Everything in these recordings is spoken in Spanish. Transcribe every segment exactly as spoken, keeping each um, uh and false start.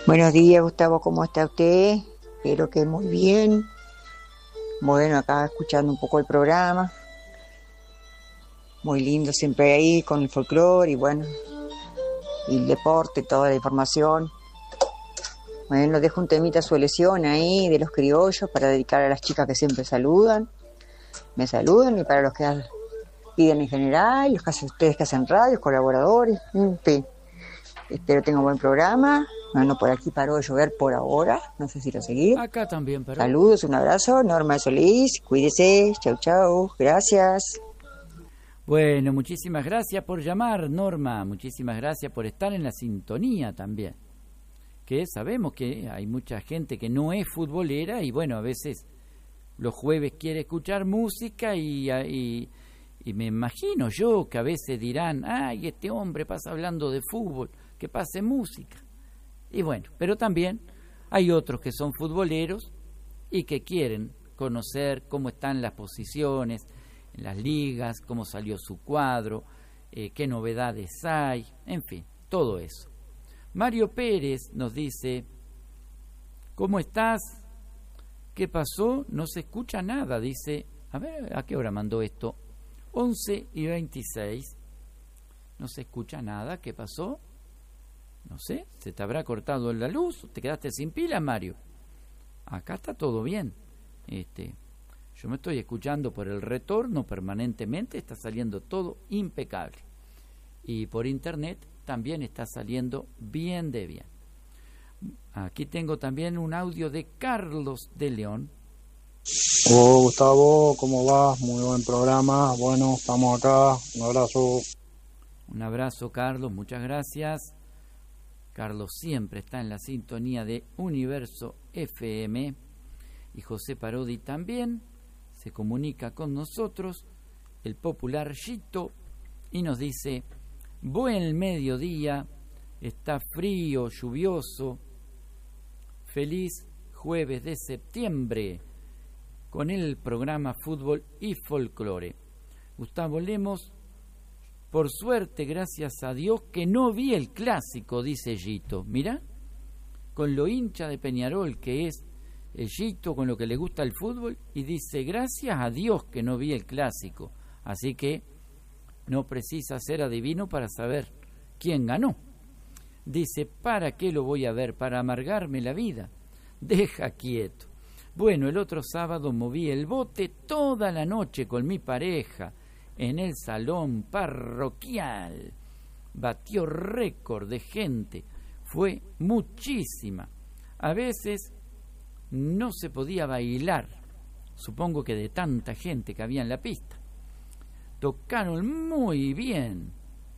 Buenos días, Gustavo, ¿cómo está usted? Espero que muy bien. Bueno, acá escuchando un poco el programa. Muy lindo siempre ahí con el folclore y bueno, y el deporte, toda la información. Bueno, dejo un temita su elección ahí de los criollos para dedicar a las chicas que siempre saludan. Me saludan y para los que piden en general, los que hacen ustedes que hacen radios, colaboradores, en fin. Espero tenga un buen programa. Bueno, por aquí paró de llover por ahora, no sé si lo seguir. Acá también, pero... Saludos, un abrazo, Norma Solís, cuídese, chau chau, gracias. Bueno, muchísimas gracias por llamar, Norma, muchísimas gracias por estar en la sintonía también. Que sabemos que hay mucha gente que no es futbolera y bueno, a veces los jueves quiere escuchar música y, y, y me imagino yo que a veces dirán, ay, este hombre pasa hablando de fútbol, que pase música. Y bueno, pero también hay otros que son futboleros y que quieren conocer cómo están las posiciones en las ligas, cómo salió su cuadro, eh, qué novedades hay, en fin, todo eso. Mario Pérez nos dice, ¿cómo estás? ¿Qué pasó? No se escucha nada, dice, a ver, ¿a qué hora mandó esto? once y veintiséis, no se escucha nada, ¿qué pasó? No sé, ¿se te habrá cortado la luz? ¿Te quedaste sin pila, Mario? Acá está todo bien. Este, yo me estoy escuchando por el retorno permanentemente, está saliendo todo impecable. Y por internet también está saliendo bien de bien. Aquí tengo también un audio de Carlos de León. Oh, Gustavo, ¿cómo vas? Muy buen programa. Bueno, estamos acá. Un abrazo. Un abrazo, Carlos, muchas gracias. Carlos siempre está en la sintonía de Universo F M y José Parodi también se comunica con nosotros, el popular Yito, y nos dice, buen mediodía, está frío, lluvioso, feliz jueves de septiembre con el programa Fútbol y Folclore. Gustavo Lemos, por suerte, gracias a Dios, que no vi el clásico, dice Yito. Mirá, con lo hincha de Peñarol que es el Yito, con lo que le gusta el fútbol, y dice, gracias a Dios que no vi el clásico. Así que no precisa ser adivino para saber quién ganó. Dice, ¿para qué lo voy a ver? Para amargarme la vida. Deja quieto. Bueno, el otro sábado moví el bote toda la noche con mi pareja en el salón parroquial. Batió récord de gente, fue muchísima. A veces no se podía bailar, supongo que de tanta gente que había en la pista. Tocaron muy bien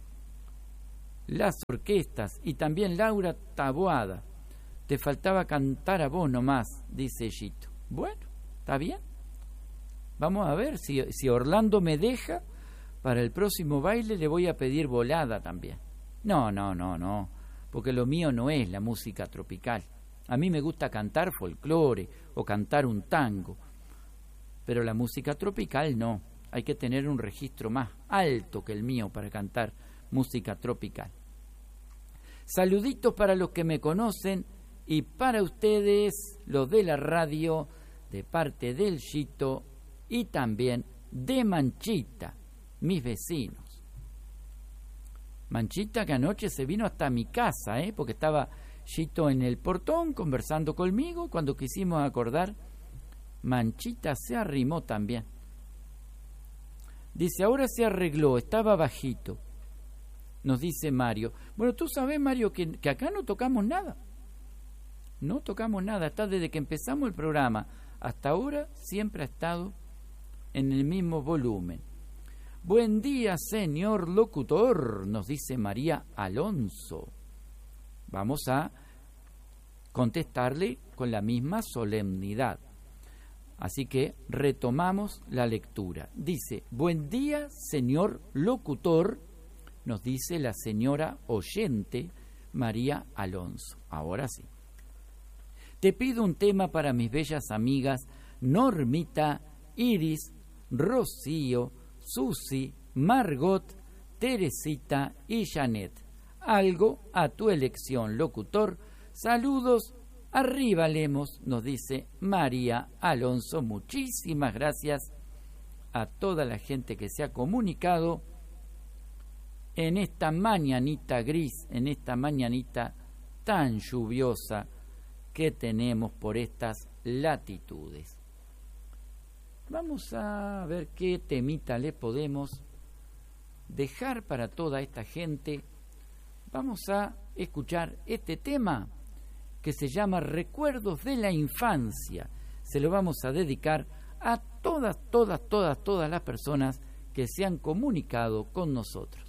las orquestas y también Laura Taboada. Te faltaba cantar a vos nomás, dice Yito. Bueno, está bien. Vamos a ver si, si Orlando me deja. Para el próximo baile le voy a pedir volada también. No, no, no, no, porque lo mío no es la música tropical. A mí me gusta cantar folclore o cantar un tango, pero la música tropical no. Hay que tener un registro más alto que el mío para cantar música tropical. Saluditos para los que me conocen y para ustedes, los de la radio, de parte del Yito y también de Manchita, mis vecinos. Manchita que anoche se vino hasta mi casa, ¿eh? Porque estaba Yito en el portón conversando conmigo. Cuando quisimos acordar, Manchita se arrimó también. Dice, ahora se arregló, estaba bajito. Nos dice Mario. Bueno, tú sabes, Mario, que, que acá no tocamos nada. No tocamos nada. Está desde que empezamos el programa hasta ahora, siempre ha estado en el mismo volumen. Buen día, señor locutor, nos dice María Alonso. Vamos a contestarle con la misma solemnidad. Así que retomamos la lectura. Dice, buen día, señor locutor, nos dice la señora oyente María Alonso. Ahora sí. Te pido un tema para mis bellas amigas Normita, Iris, Rocío, Susi, Margot, Teresita y Janet. Algo a tu elección, locutor, Saludos, arriba Lemos, nos dice María Alonso. Muchísimas gracias a toda la gente que se ha comunicado en esta mañanita gris, en esta mañanita tan lluviosa que tenemos por estas latitudes. Vamos a ver qué temita le podemos dejar para toda esta gente. Vamos a escuchar este tema que se llama Recuerdos de la Infancia. Se lo vamos a dedicar a todas, todas, todas, todas las personas que se han comunicado con nosotros.